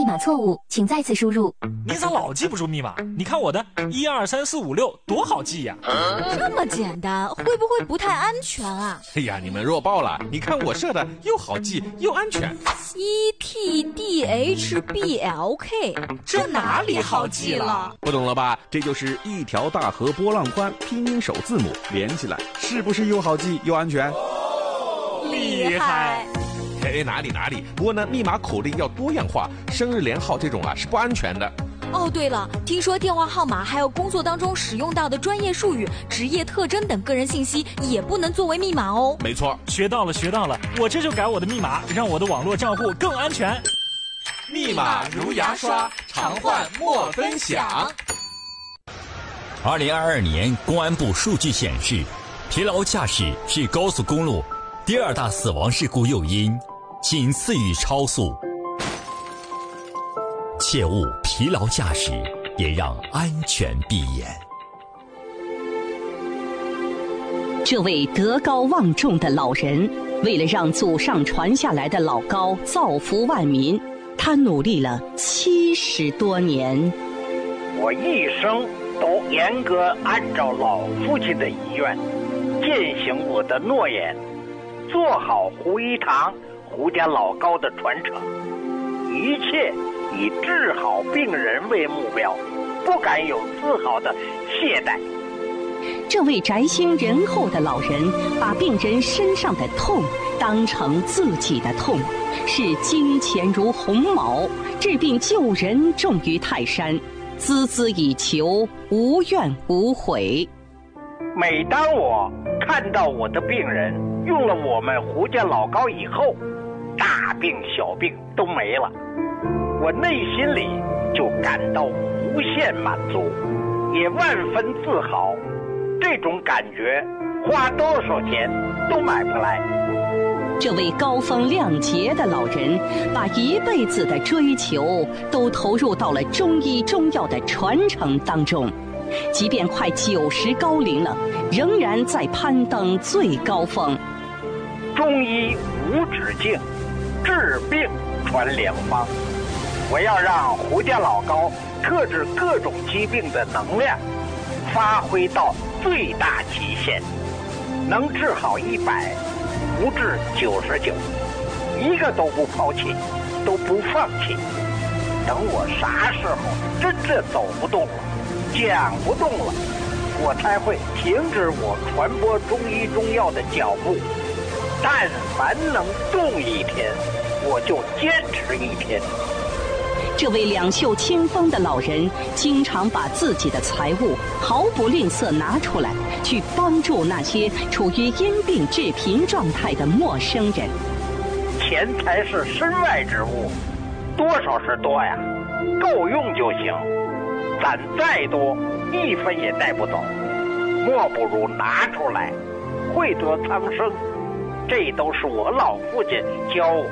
密码错误，请再次输入。 你咋老记不住密码？你看我的12345多好记呀！ 这么简单，会不会不太安全啊？ 哎呀，你们弱爆了！你看我设的又好记又安全。 ETDHBLK， 这哪里好记了？ 不懂了吧？这就是一条大河波浪宽，拼音首字母连起来，是不是又好记又安全？ 厉害！ 嘿，哪里？不过呢，密码口令要多样化，生日连号这种是不安全的。 哦，对了，听说电话号码还有工作当中使用到的专业术语、职业特征等个人信息也不能作为密码哦。 没错， 学到了，我这就改我的密码，让我的网络账户更安全。 密码如牙刷，常换莫分享。 2022年公安部数据显示，疲劳驾驶是高速公路第2大死亡事故诱因，仅次于超速。切勿疲劳驾驶，也让安全闭眼。 这位德高望重的老人，为了让祖上传下来的老高造福万民，他努力了70多年。 我一生都严格按照老父亲的遗愿，践行我的诺言，做好胡一堂、胡家老高的传承，一切以治好病人为目标，不敢有丝毫的懈怠。 这位宅心仁厚的老人，把病人身上的痛当成自己的痛，视金钱如鸿毛，治病救人重于泰山，孜孜以求，无怨无悔。 每当我看到我的病人用了我们胡家老高以后，大病小病都没了，我内心里就感到无限满足，也万分自豪。这种感觉花多少钱都买不来。 这位高风亮节的老人，把一辈子的追求都投入到了中医中药的传承当中，即便快90高龄了，仍然在攀登最高峰。 中医无止境，治病传良方。我要让胡家老高克制各种疾病的能量发挥到最大极限，能治好100，不治99，一个都不抛弃，都不放弃。等我啥时候真正走不动了，讲不动了，我才会停止我传播中医中药的脚步。但凡能动一天，我就坚持一天。 这位两袖清风的老人，经常把自己的财物毫不吝啬拿出来，去帮助那些处于因病致贫状态的陌生人。 钱财是身外之物，多少是多呀，够用就行。攒再多，1分也带不走，莫不如拿出来，惠泽苍生。这都是我老父亲教我。